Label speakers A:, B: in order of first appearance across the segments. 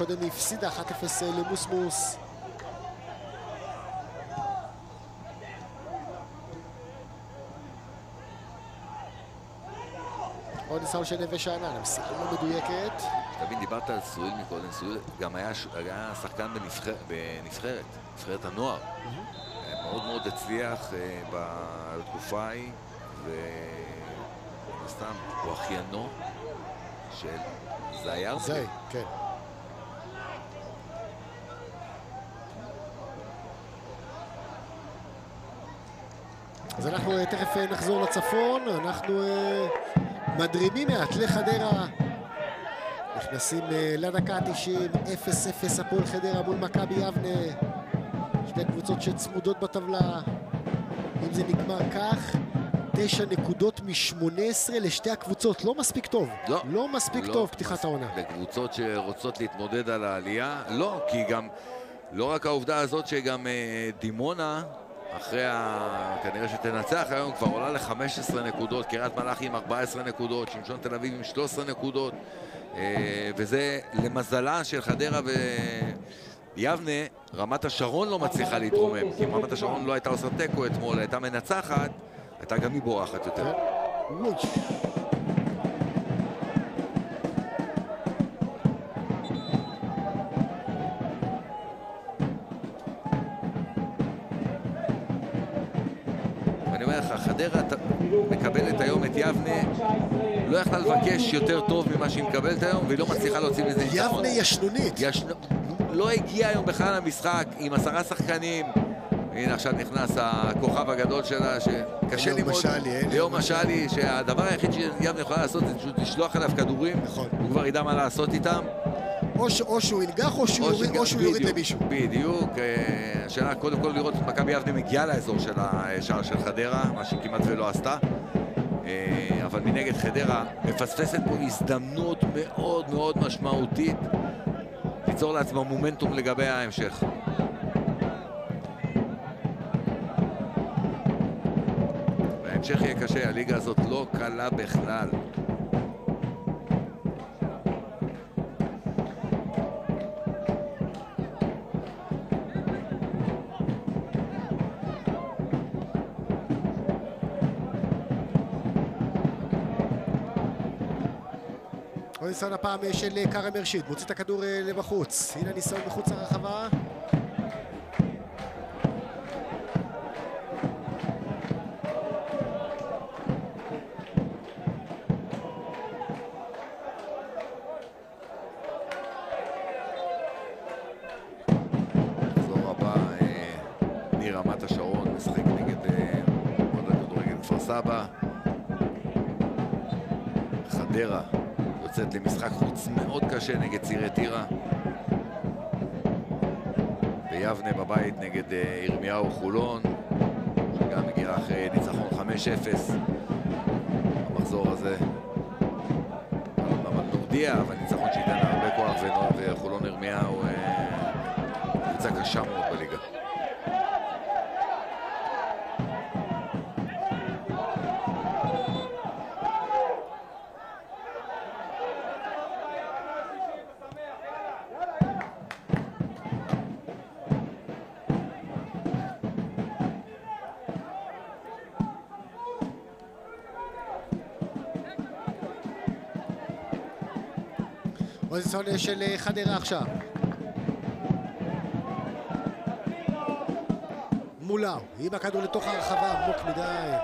A: הקודם היא הפסידה 1-0 למוסמוס. עוד ניסיון של נווה שאנן, המסירה לא מדויקת.
B: תבין, דיברת על סואיל מקודם, סואיל גם היה שחקן בנבחרת הנוער. מאוד מאוד הצליח בתקופה ההיא, וסתם, הוא אחיינו של זייר.
A: זי, כן. אז אנחנו תכף נחזור לצפון, אנחנו מדרימים מעט לחדרה. נכנסים לדקה 90, 0-0 הפועל חדרה מול מכבי יבנה. שתי קבוצות שצמודות בטבלה. אם זה נגמר כך, 9 נקודות מ-18 לשתי הקבוצות. לא מספיק טוב. לא מספיק טוב פתיחת העונה.
B: לקבוצות שרוצות להתמודד על העלייה, לא, כי גם, לא רק העובדה הזאת שגם דימונה, אחרי כנראה שתנצח היום, כבר עולה ל-15 נקודות, קריית מלאכי עם 14 נקודות, שמשון תל אביב עם 13 נקודות, וזה למזלה של חדרה ויבנה. רמת השרון לא מצליחה להתרומם, כי אם רמת השרון לא הייתה עושה תיקו אתמול, הייתה מנצחת, הייתה גם היא בורחת יותר. חדרה מקבלת היום את יבנה, לא יכלה לבקש יותר טוב ממה שהיא מקבלת היום, והיא לא מצליחה להוציא מזה ניצחון.
A: יבנה ישנונית.
B: לא הגיע היום בכלל למשחק עם 10 שחקנים. הנה עכשיו נכנס הכוכב הגדול שלה, שקשה לי מאוד. ליאור משאלי, שהדבר היחיד שיבנה יכולה לעשות זה לשלוח עליו כדורים.
A: נכון.
B: הוא כבר ידע מה לעשות איתם.
A: או שהוא ינגח או שהוא יוריד למישהו.
B: בדיוק. השאלה קודם כל לראות את מכבי יבנה מגיעה לאזור של השער של חדרה, מה שכמעט ולא עשתה. אבל מנגד חדרה מפספסת פה הזדמנות מאוד מאוד משמעותית ליצור לעצמה מומנטום לגבי ההמשך. וההמשך יהיה קשה, הליגה הזאת לא קלה בכלל.
A: עוד ניסיון הפעם של קרם הרשיד, מוציא את הכדור לבחוץ. הנה ניסיון מחוץ לרחבה.
B: מחזור הבא, ניר רמת השרון משחק נגד עוד הכדורגל כפר סבא. חדרה יוצאת למשחק חוץ מאוד קשה נגד צירי טירה. ביבנה בבית נגד ירמיהו חולון, שגם מגיעה אחרי ניצחון 5-0. המחזור הזה ממש נורדיה, אבל ניצחון שייתן לה הרבה כוח, וחולון ירמיהו קבוצה קשה מאוד בליגה.
A: עוד ניסיון של חדרה עכשיו. מולאו, עם הכדור לתוך הרחבה, עמוק מדי.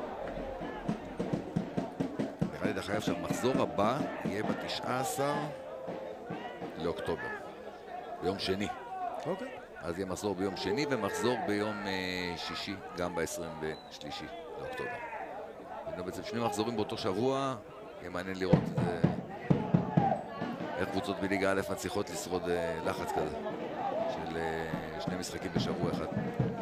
B: נראה לי דרך אגב שהמחזור הבא יהיה ב-19 לאוקטובר, ביום שני.
A: אוקיי.
B: אז יהיה מחזור ביום שני ומחזור ביום שישי, גם ב-23 לאוקטובר. בעצם שני מחזורים באותו שבוע, יהיה מעניין לראות את זה. איך קבוצות בליגה א' מצליחות לשרוד לחץ כזה של שני משחקים בשבוע אחד.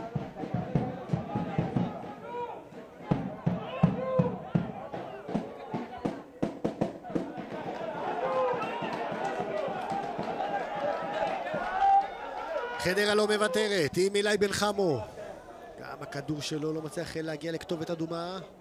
A: חדרה לא מוותרת, עם אילי בן חמו. גם הכדור שלו לא מצליח להגיע לכתובת אדומה.